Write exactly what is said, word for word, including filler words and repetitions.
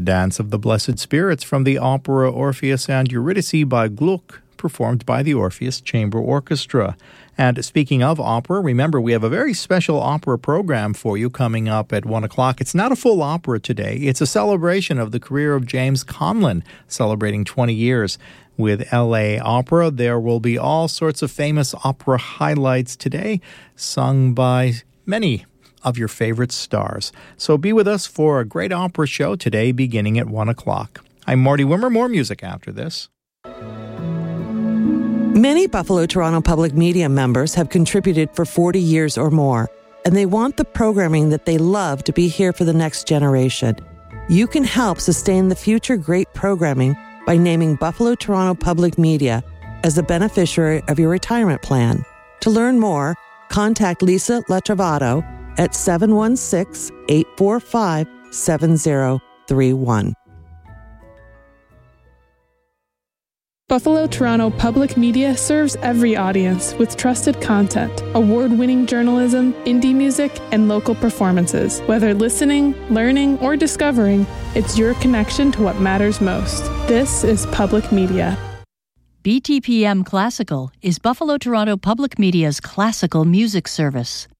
Dance of the Blessed Spirits from the opera Orpheus and Eurydice by Gluck, performed by the Orpheus Chamber Orchestra. And speaking of opera, remember we have a very special opera program for you coming up at one o'clock. It's not a full opera today. It's a celebration of the career of James Conlon, celebrating twenty years with L A Opera. There will be all sorts of famous opera highlights today, sung by many of your favorite stars. So be with us for a great opera show today beginning at one o'clock. I'm Marty Wimmer. More music after this. Many Buffalo Toronto Public Media members have contributed for forty years or more, and they want the programming that they love to be here for the next generation. You can help sustain the future great programming by naming Buffalo Toronto Public Media as the beneficiary of your retirement plan. To learn more, contact Lisa Latrovato at seven one six, eight four five, seven zero three one. Buffalo Toronto Public Media serves every audience with trusted content, award-winning journalism, indie music, and local performances. Whether listening, learning, or discovering, it's your connection to what matters most. This is Public Media. B T P M Classical is Buffalo Toronto Public Media's classical music service.